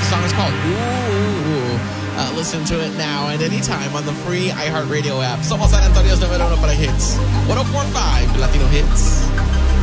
song is called. Ooh. Listen to it now and anytime on the free iHeartRadio app. Somos San Antonio's número 1 para